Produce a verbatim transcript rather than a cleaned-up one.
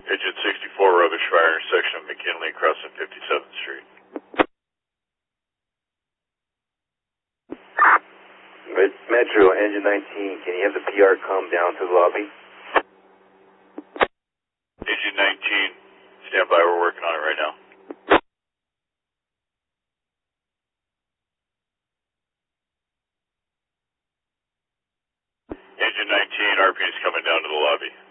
Engine sixty-four, rubbish fire, intersection of McKinley crossing fifty-seventh Street. Metro, engine nineteen, can you have the P R come down to the lobby? Engine nineteen, stand by, we're working on it right now. Engine nineteen, R P is coming down to the lobby.